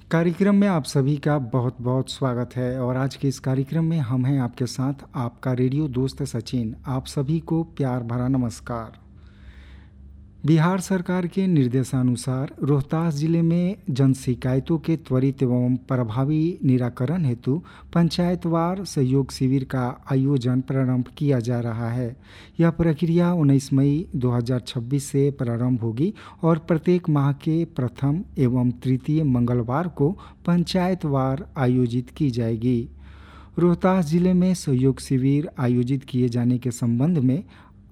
कार्यक्रम में आप सभी का बहुत बहुत स्वागत है और आज के इस कार्यक्रम में हम हैं आपके साथ आपका रेडियो दोस्त सचिन। आप सभी को प्यार भरा नमस्कार। बिहार सरकार के निर्देशानुसार रोहतास जिले में जन शिकायतों के त्वरित एवं प्रभावी निराकरण हेतु पंचायतवार सहयोग शिविर का आयोजन प्रारंभ किया जा रहा है। यह प्रक्रिया 19 मई 2026 से प्रारंभ होगी और प्रत्येक माह के प्रथम एवं तृतीय मंगलवार को पंचायतवार आयोजित की जाएगी। रोहतास जिले में सहयोग शिविर आयोजित किए जाने के संबंध में